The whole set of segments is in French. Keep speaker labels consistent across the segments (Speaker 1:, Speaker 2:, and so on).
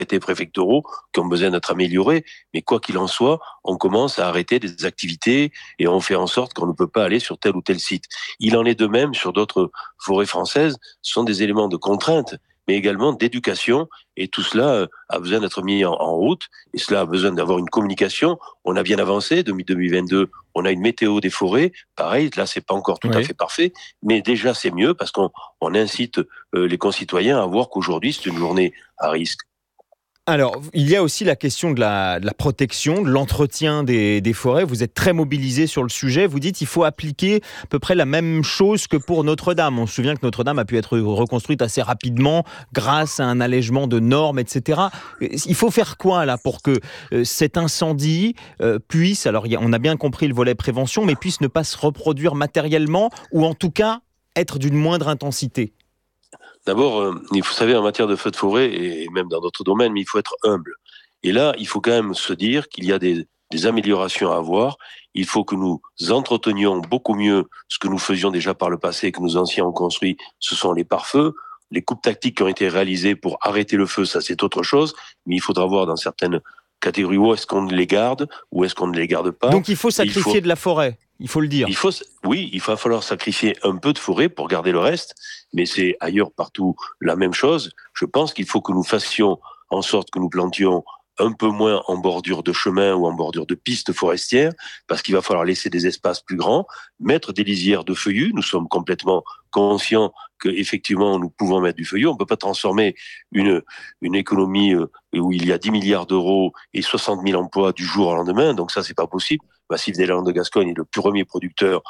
Speaker 1: arrêtés préfectoraux qui ont besoin d'être améliorés. Mais quoi qu'il en soit, on commence à arrêter des activités et on fait en sorte qu'on ne peut pas aller sur tel ou tel site. Il en est de même sur d'autres forêts françaises. Ce sont des éléments de contrainte, mais également d'éducation. Et tout cela a besoin d'être mis en route. Et cela a besoin d'avoir une communication. On a bien avancé. Depuis 2022, on a une météo des forêts. Pareil, là, c'est pas encore tout à fait parfait. Mais déjà, c'est mieux parce qu'on incite les concitoyens à voir qu'aujourd'hui, c'est une journée à risque.
Speaker 2: Alors, il y a aussi la question de la protection, de l'entretien des forêts. Vous êtes très mobilisé sur le sujet. Vous dites qu'il faut appliquer à peu près la même chose que pour Notre-Dame. On se souvient que Notre-Dame a pu être reconstruite assez rapidement grâce à un allègement de normes, etc. Il faut faire quoi là pour que cet incendie puisse, alors on a bien compris le volet prévention, mais puisse ne pas se reproduire matériellement ou en tout cas être d'une moindre intensité?
Speaker 1: D'abord, vous savez, en matière de feux de forêt, et même dans d'autres domaines, mais il faut être humble. Et là, il faut quand même se dire qu'il y a des améliorations à avoir. Il faut que nous entretenions beaucoup mieux ce que nous faisions déjà par le passé et que nos anciens ont construit, ce sont les pare-feux. Les coupes tactiques qui ont été réalisées pour arrêter le feu, ça c'est autre chose, mais il faudra voir dans certaines catégories où est-ce qu'on les garde, où est-ce qu'on ne les garde pas.
Speaker 2: Donc il faut sacrifier de la forêt, il faut le dire.
Speaker 1: Oui, il va falloir sacrifier un peu de forêt pour garder le reste, mais c'est ailleurs partout la même chose. Je pense qu'il faut que nous fassions en sorte que nous plantions un peu moins en bordure de chemin ou en bordure de pistes forestières, parce qu'il va falloir laisser des espaces plus grands, mettre des lisières de feuillus. Nous sommes complètement conscients qu'effectivement, nous pouvons mettre du feuillu. On ne peut pas transformer une économie où il y a 10 milliards d'euros et 60 000 emplois du jour au lendemain. Donc ça, c'est pas possible. Massif des Landes de Gascogne est le premier producteur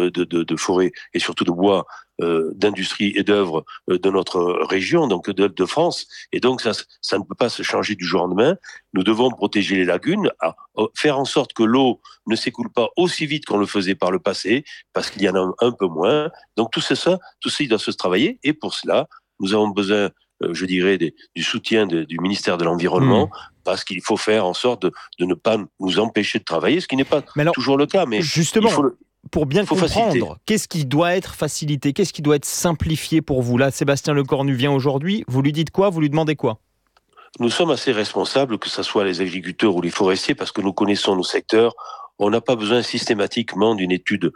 Speaker 1: de forêt et surtout de bois, d'industrie et d'œuvre de notre région, donc de France. Et donc ça ne peut pas se changer du jour au lendemain. Nous devons protéger les lagunes, faire en sorte que l'eau ne s'écoule pas aussi vite qu'on le faisait par le passé, parce qu'il y en a un peu moins. Donc tout ça, il doit se travailler. Et pour cela, nous avons besoin, je dirais, du soutien du ministère de l'Environnement, parce qu'il faut faire en sorte de ne pas nous empêcher de travailler, ce qui n'est pas toujours le cas. Mais
Speaker 2: justement, pour bien comprendre, qu'est-ce qui doit être facilité, qu'est-ce qui doit être simplifié pour vous? Là, Sébastien Lecornu vient aujourd'hui, vous lui dites quoi? Vous lui demandez quoi?
Speaker 1: Nous sommes assez responsables, que ce soit les agriculteurs ou les forestiers, parce que nous connaissons nos secteurs. On n'a pas besoin systématiquement d'une étude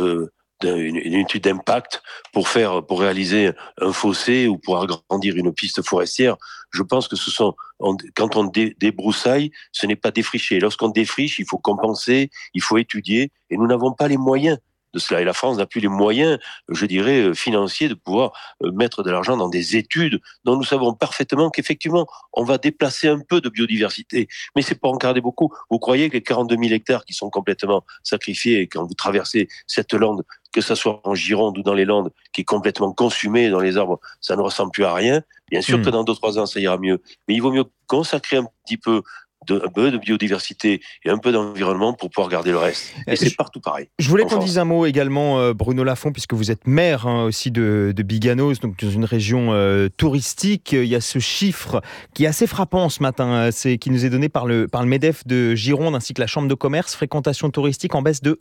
Speaker 1: une étude d'impact pour réaliser un fossé ou pour agrandir une piste forestière. Je pense que quand on débroussaille, ce n'est pas défricher. Lorsqu'on défriche, il faut compenser, il faut étudier, et nous n'avons pas les moyens de cela. Et la France n'a plus les moyens, je dirais, financiers de pouvoir mettre de l'argent dans des études dont nous savons parfaitement qu'effectivement, on va déplacer un peu de biodiversité. Mais c'est pas encarder beaucoup. Vous croyez que les 42 000 hectares qui sont complètement sacrifiés, et quand vous traversez cette lande, que ce soit en Gironde ou dans les Landes, qui est complètement consumée dans les arbres, ça ne ressemble plus à rien. Bien sûr que dans 2-3 ans, ça ira mieux. Mais il vaut mieux consacrer un petit peu de biodiversité et un peu d'environnement pour pouvoir garder le reste. Et c'est partout pareil.
Speaker 2: Je voulais qu'on dise un mot également, Bruno Lafont, puisque vous êtes maire aussi de Biganos, donc dans une région touristique. Il y a ce chiffre qui est assez frappant ce matin, qui nous est donné par le MEDEF de Gironde ainsi que la Chambre de commerce. Fréquentation touristique en baisse de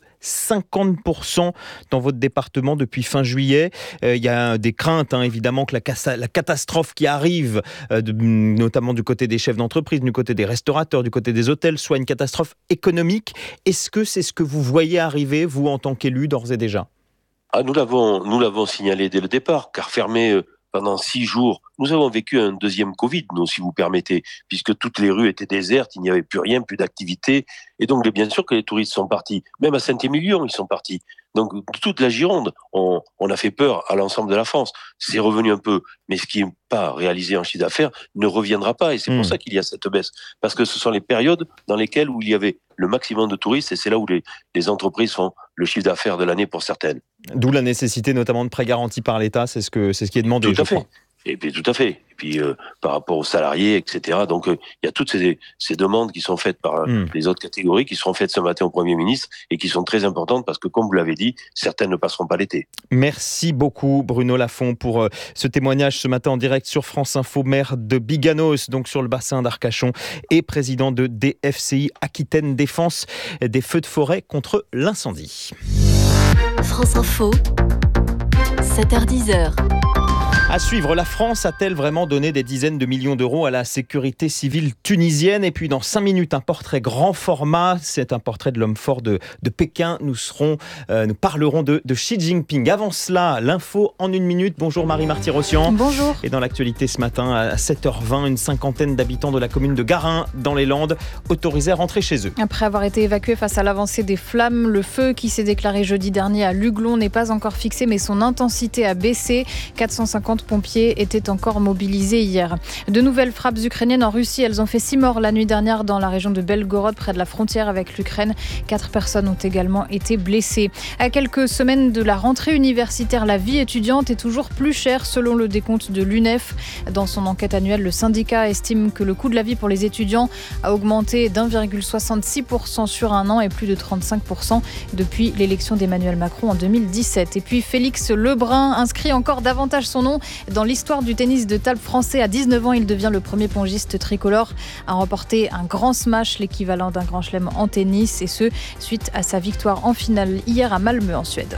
Speaker 2: 50% dans votre département depuis fin juillet. Il y a des craintes, évidemment, que la catastrophe qui arrive, notamment du côté des chefs d'entreprise, du côté des restaurateurs, du côté des hôtels, soit une catastrophe économique. Est-ce que c'est ce que vous voyez arriver, vous, en tant qu'élu, d'ores et déjà?
Speaker 1: Nous l'avons signalé dès le départ, car fermé pendant 6 jours, nous avons vécu un deuxième Covid, nous, si vous permettez, puisque toutes les rues étaient désertes, il n'y avait plus rien, plus d'activité. Et donc, bien sûr que les touristes sont partis. Même à Saint-Émilion, ils sont partis. Donc, toute la Gironde, on a fait peur à l'ensemble de la France. C'est revenu un peu, mais ce qui n'est pas réalisé en chiffre d'affaires ne reviendra pas. Et c'est pour ça qu'il y a cette baisse. Parce que ce sont les périodes dans lesquelles où il y avait le maximum de touristes, et c'est là où les entreprises font le chiffre d'affaires de l'année pour certaines.
Speaker 2: D'où la nécessité notamment de prêts garantis par l'État, c'est ce qui est demandé.
Speaker 1: Tout à fait. Et puis tout à fait. Et puis par rapport aux salariés, etc. Donc il y a toutes ces demandes qui sont faites par les autres catégories, qui seront faites ce matin au Premier ministre et qui sont très importantes parce que, comme vous l'avez dit, certaines ne passeront pas l'été.
Speaker 2: Merci beaucoup Bruno Lafont pour ce témoignage ce matin en direct sur France Info, maire de Biganos, donc sur le bassin d'Arcachon, et président de DFCI Aquitaine Défense des feux de forêt contre l'incendie.
Speaker 3: France Info, 7h-10h.
Speaker 2: À suivre, la France a-t-elle vraiment donné des dizaines de millions d'euros à la sécurité civile tunisienne ? Et puis dans 5 minutes, un portrait grand format. C'est un portrait de l'homme fort de Pékin. Nous parlerons de Xi Jinping. Avant cela, l'info en 1 minute. Bonjour Marie Marty-Rossian.
Speaker 3: Bonjour.
Speaker 2: Et dans l'actualité ce matin, à 7h20, une cinquantaine d'habitants de la commune de Garin, dans les Landes, autorisés à rentrer chez eux.
Speaker 3: Après avoir été évacués face à l'avancée des flammes, le feu qui s'est déclaré jeudi dernier à Luglon n'est pas encore fixé, mais son intensité a baissé. 450 pompiers étaient encore mobilisés hier. De nouvelles frappes ukrainiennes en Russie. Elles ont fait 6 morts la nuit dernière dans la région de Belgorod, près de la frontière avec l'Ukraine. 4 personnes ont également été blessées. À quelques semaines de la rentrée universitaire, la vie étudiante est toujours plus chère selon le décompte de l'UNEF. Dans son enquête annuelle, le syndicat estime que le coût de la vie pour les étudiants a augmenté d'1,66% sur un an et plus de 35% depuis l'élection d'Emmanuel Macron en 2017. Et puis Félix Lebrun inscrit encore davantage son nom dans l'histoire du tennis de table français. À 19 ans, il devient le premier pongiste tricolore à remporter un grand smash, l'équivalent d'un grand chelem en tennis, et ce, suite à sa victoire en finale hier à Malmö en Suède.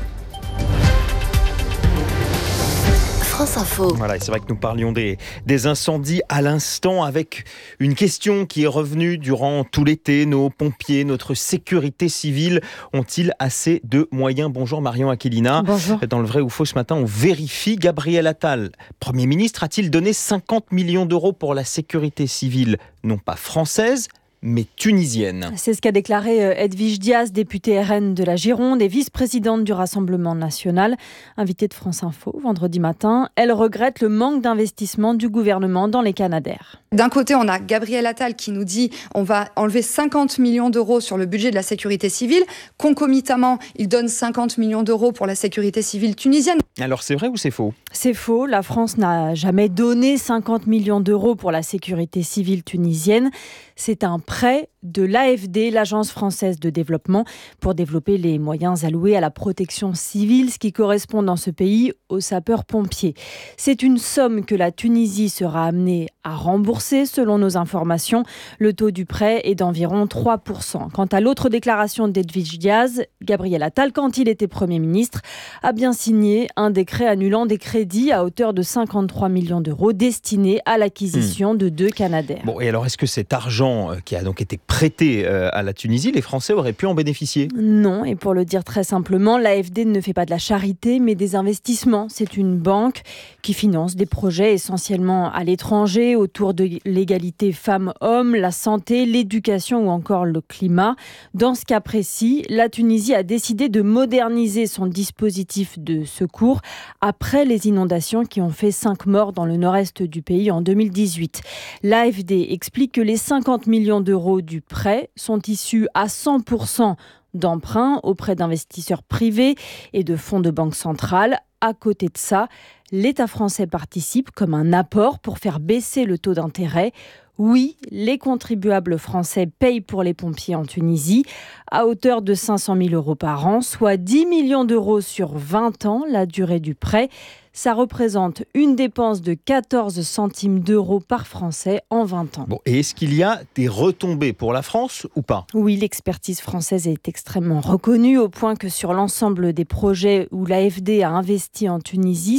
Speaker 4: France Info.
Speaker 2: Voilà, et c'est vrai que nous parlions des incendies à l'instant avec une question qui est revenue durant tout l'été. Nos pompiers, notre sécurité civile ont-ils assez de moyens ? Bonjour Marion Aquilina.
Speaker 3: Bonjour.
Speaker 2: Dans le vrai ou faux ce matin, on vérifie. Gabriel Attal, Premier ministre, a-t-il donné 50 millions d'euros pour la sécurité civile, non pas française, mais tunisienne?
Speaker 5: C'est ce qu'a déclaré Edwige Diaz, députée RN de la Gironde et vice-présidente du Rassemblement national. Invitée de France Info vendredi matin, elle regrette le manque d'investissement du gouvernement dans les Canadair.
Speaker 6: D'un côté, on a Gabriel Attal qui nous dit on va enlever 50 millions d'euros sur le budget de la sécurité civile. Concomitamment, il donne 50 millions d'euros pour la sécurité civile tunisienne.
Speaker 2: Alors c'est vrai ou c'est faux ?
Speaker 5: C'est faux. La France n'a jamais donné 50 millions d'euros pour la sécurité civile tunisienne. C'est un prêt de l'AFD, l'Agence française de développement, pour développer les moyens alloués à la protection civile, ce qui correspond dans ce pays aux sapeurs-pompiers. C'est une somme que la Tunisie sera amenée à rembourser, selon nos informations. Le taux du prêt est d'environ 3%. Quant à l'autre déclaration d'Edwige Diaz, Gabriel Attal, quand il était Premier ministre, a bien signé un décret annulant des crédits à hauteur de 53 millions d'euros destinés à l'acquisition de 2 Canadair.
Speaker 2: Bon, et alors est-ce que cet argent qui a donc été prêté à la Tunisie, les Français auraient pu en bénéficier ?
Speaker 5: Non, et pour le dire très simplement, l'AFD ne fait pas de la charité, mais des investissements. C'est une banque qui finance des projets essentiellement à l'étranger, autour de l'égalité femmes-hommes, la santé, l'éducation ou encore le climat. Dans ce cas précis, la Tunisie a décidé de moderniser son dispositif de secours après les inondations qui ont fait 5 morts dans le nord-est du pays en 2018. L'AFD explique que les 50 millions d'euros du prêt sont issus à 100% d'emprunts auprès d'investisseurs privés et de fonds de banque centrale. À côté de ça, l'État français participe comme un apport pour faire baisser le taux d'intérêt. Oui, les contribuables français payent pour les pompiers en Tunisie à hauteur de 500 000 euros par an, soit 10 millions d'euros sur 20 ans, la durée du prêt. Ça représente une dépense de 14 centimes d'euros par Français en 20 ans.
Speaker 2: Bon, et est-ce qu'il y a des retombées pour la France ou pas ?
Speaker 5: Oui, l'expertise française est extrêmement reconnue au point que sur l'ensemble des projets où l'AFD a investi en Tunisie,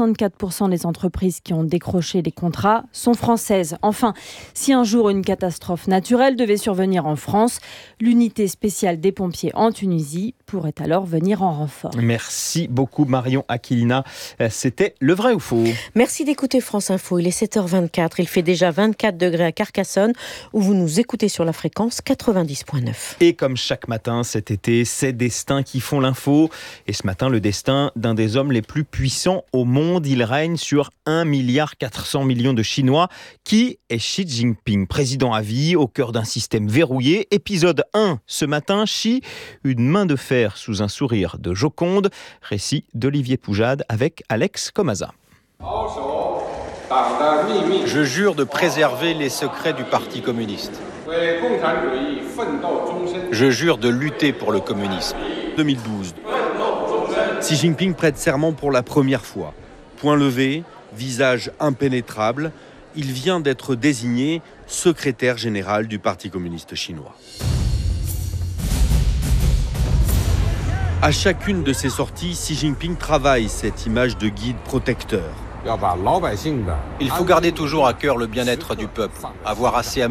Speaker 5: 64% des entreprises qui ont décroché les contrats sont françaises. Enfin, si un jour une catastrophe naturelle devait survenir en France, l'unité spéciale des pompiers en Tunisie pourrait alors venir en renfort.
Speaker 2: Merci beaucoup Marion Aquilina. C'était le vrai ou faux ?
Speaker 4: Merci d'écouter France Info, il est 7h24, il fait déjà 24 degrés à Carcassonne où vous nous écoutez sur la fréquence 90.9.
Speaker 2: Et comme chaque matin cet été, c'est destins qui font l'info. Et ce matin, le destin d'un des hommes les plus puissants au monde. Il règne sur 1,4 milliard de Chinois. Qui est Xi Jinping ? Président à vie, au cœur d'un système verrouillé. Épisode 1, ce matin, Xi, une main de fer sous un sourire de Joconde. Récit d'Olivier Poujade avec Alex Comaza.
Speaker 7: Je jure de préserver les secrets du Parti communiste. Je jure de lutter pour le communisme. 2012. Xi Jinping prête serment pour la première fois. Point levé, visage impénétrable, il vient d'être désigné secrétaire général du Parti communiste chinois. À chacune de ses sorties, Xi Jinping travaille cette image de guide protecteur.
Speaker 8: Il faut garder toujours à cœur le bien-être du peuple, avoir assez à